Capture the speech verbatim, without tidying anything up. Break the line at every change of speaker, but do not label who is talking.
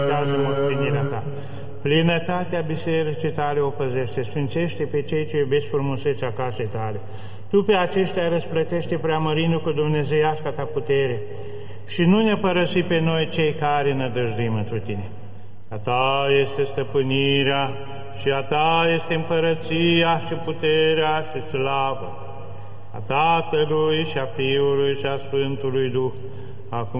și moștenirea ta. Plinătatea bisericii tale o păzește, sfințește pe cei ce iubesc frumusețea casei tale. Tu pe aceștia răsplătește preamărindu cu dumnezeiasca ta putere și nu ne părăsi pe noi cei care nădăjduim întru tine. A ta este stăpânirea și a ta este împărăția și puterea și slava a Tatălui și a Fiului și a Sfântului Duh, acum